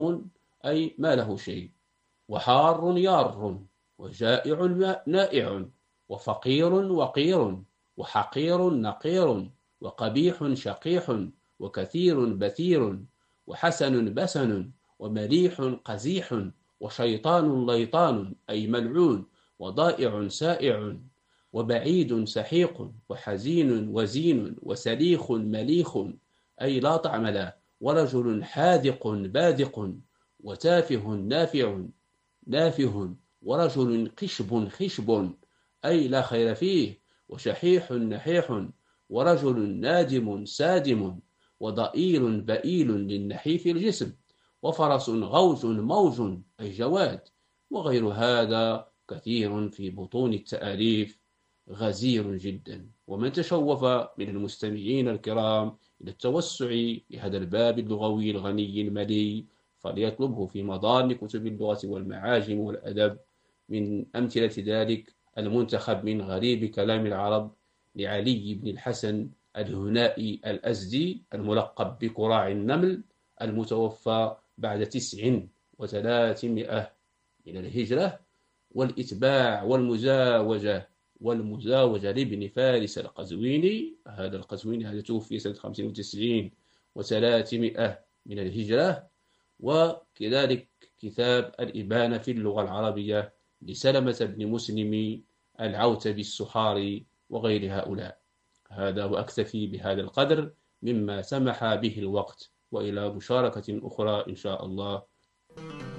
أي ما له شيء، وحار يار، وجائع نائع، وفقير وقير، وحقير نقير، وقبيح شقيح، وكثير بثير، وحسن بسن، ومليح قزيح، وشيطان ليطان أي ملعون، وضائع سائع، وبعيد سحيق، وحزين وزين، وسليخ مليخ أي لا طعم له، ورجل حاذق بادق، وتافه نافه، ورجل قشب خشب أي لا خير فيه، وشحيح نحيح، ورجل نادم سادم، وضئيل بئيل للنحيف الجسم، وفرس غوز موج أي جواد، وغير هذا كثير في بطون التآليف غزير جدا. ومن تشوف من المستمعين الكرام إلى التوسع لهذا الباب اللغوي الغني المليء فليطلبه في مضان كتب اللغة والمعاجم والأدب. من أمثلة ذلك المنتخب من غريب كلام العرب لعلي بن الحسن الهنائي الأزدي الملقب بكراع النمل، المتوفى بعد 900 من الهجرة، والإتباع والمزاوجة لابن فارس القزويني، هذا القزويني هذا توفي سنة 95 و300 من الهجرة، وكذلك كتاب الإبانة في اللغة العربية لسلمة بن مسلم العوتبي السحاري وغير هؤلاء. هذا وأكتفي بهذا القدر مما سمح به الوقت، وإلى مشاركة أخرى إن شاء الله.